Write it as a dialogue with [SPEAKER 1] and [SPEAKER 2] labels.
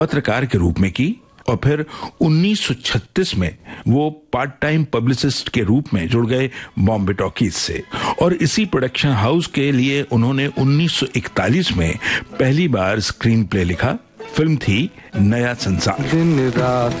[SPEAKER 1] पत्रकार के रूप में की और फिर 1936 में वो पार्ट टाइम पब्लिसिस्ट के रूप में जुड़ गए बॉम्बे टॉकीज से और इसी प्रोडक्शन हाउस के लिए उन्होंने 1941 में पहली बार स्क्रीन प्ले लिखा। फिल्म थी नया संसार।